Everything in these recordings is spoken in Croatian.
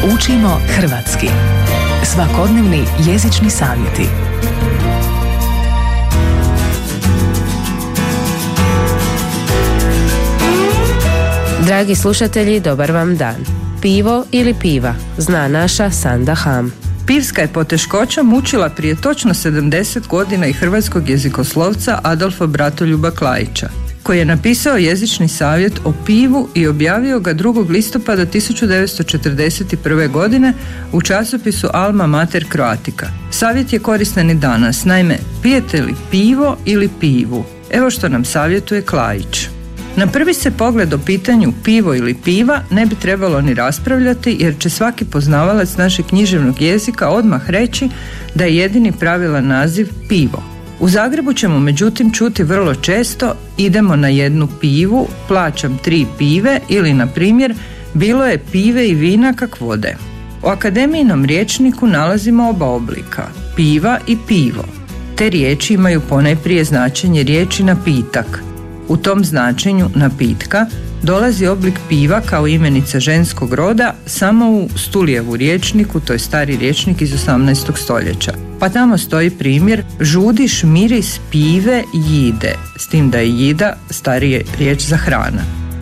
Učimo hrvatski. Svakodnevni jezični savjeti. Dragi slušatelji, dobar vam dan. Pivo ili piva, zna naša Sanda Ham. Pivska je poteškoća mučila prije točno 70 godina i hrvatskog jezikoslovca Adolfa Bratoljuba Klaića, koji je napisao jezični savjet o pivu i objavio ga 2. listopada 1941. godine u časopisu Alma Mater Croatica. Savjet je koristan i danas, naime, pijete li pivo ili pivu? Evo što nam savjetuje Klaić. Na prvi se pogled o pitanju pivo ili piva ne bi trebalo ni raspravljati, jer će svaki poznavalac našeg književnog jezika odmah reći da je jedini pravilan naziv pivo. U Zagrebu ćemo međutim čuti vrlo često idemo na jednu pivu, plaćam 3 pive ili na primjer bilo je pive i vina kak vode. U akademijinom rječniku nalazimo oba oblika, piva i pivo. Te riječi imaju ponajprije značenje riječi napitak. U tom značenju napitka dolazi oblik piva kao imenica ženskog roda samo u Stulijevu rječniku, to je stari rječnik iz 18. stoljeća. Pa tamo stoji primjer žudiš miris pive jide, s tim da je jida starije riječ za hrana.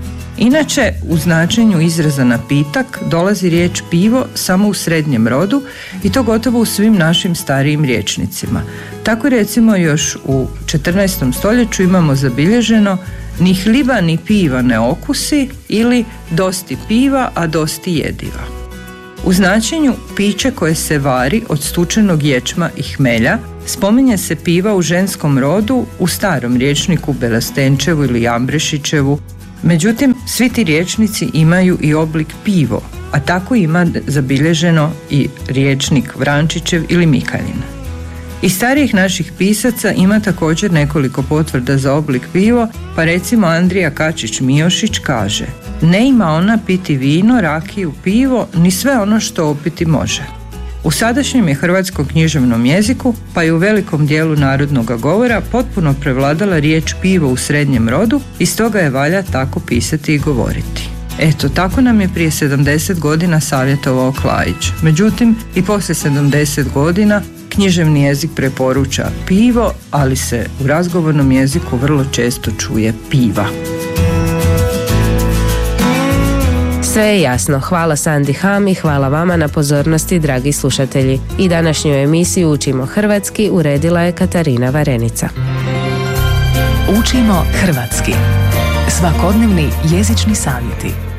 Inače, u značenju izraza napitak dolazi riječ pivo samo u srednjem rodu i to gotovo u svim našim starijim rječnicima. Tako recimo još u 14. stoljeću imamo zabilježeno ni hliba ni piva ne okusi ili dosti piva, a dosti jediva. U značenju piće koje se vari od stučenog ječma i hmelja spominje se piva u ženskom rodu u starom rječniku Belastenčevu ili Ambrešićevu. Međutim, svi ti rječnici imaju i oblik pivo, a tako ima zabilježeno i rječnik Vrančićev ili Mikaljin. Iz starijih naših pisaca ima također nekoliko potvrda za oblik pivo, pa recimo Andrija Kačić-Miošić kaže: ne ima ona piti vino, rakiju, pivo, ni sve ono što opiti može. U sadašnjem je hrvatskom književnom jeziku, pa i u velikom dijelu narodnog govora, potpuno prevladala riječ pivo u srednjem rodu i stoga je valja tako pisati i govoriti. Eto, tako nam je prije 70 godina savjetovao Klaić. Međutim, i poslije 70 godina književni jezik preporuča pivo, ali se u razgovornom jeziku vrlo često čuje piva. Sve je jasno. Hvala Sandi Ham i hvala vama na pozornosti, dragi slušatelji. I današnju emisiju Učimo hrvatski uredila je Katarina Varenica. Učimo hrvatski. Svakodnevni jezični savjeti.